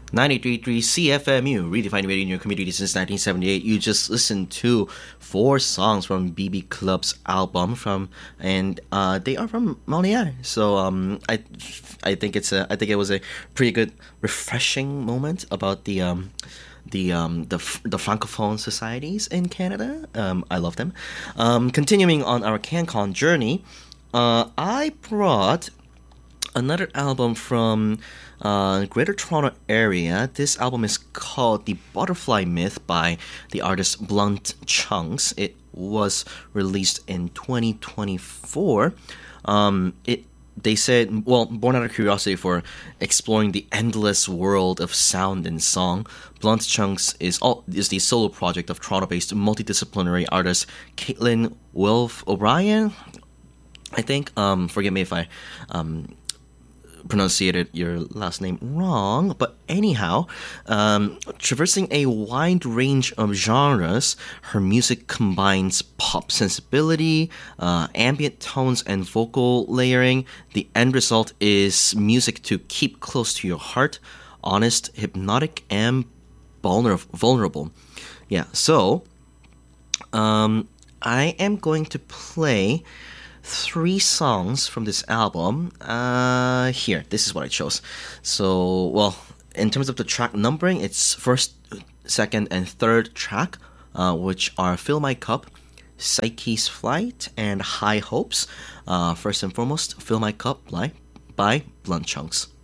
93.3 CFMU, redefining radio in your community since 1978. You just listened to 4 songs from BB Club's album and they are from Moliere. So I think it was a pretty good, refreshing moment about the francophone societies in Canada. I love them. Continuing on our CanCon journey, I brought another album from Greater Toronto area. This album is called The Butterfly Myth by the artist Blunt Chunks. It was released in 2024. They said, born out of curiosity for exploring the endless world of sound and song, Blunt Chunks is the solo project of Toronto-based multidisciplinary artist Caitlin Wilf O'Brien. I think, forgive me if I pronunciated your last name wrong, but anyhow, traversing a wide range of genres, her music combines pop sensibility, ambient tones, and vocal layering. The end result is music to keep close to your heart, honest, hypnotic, and vulnerable. Yeah, so I am going to play 3 songs from this album. Here, this is what I chose. So, in terms of the track numbering, it's first, second, and third track, which are Fill My Cup, Psyche's Flight, and High Hopes. First and foremost, Fill My Cup by Blunt Chunks.